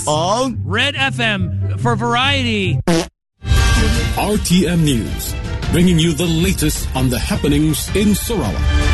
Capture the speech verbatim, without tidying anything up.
six. On Red F M for variety. R T M News, bringing you the latest on the happenings in Sarawak.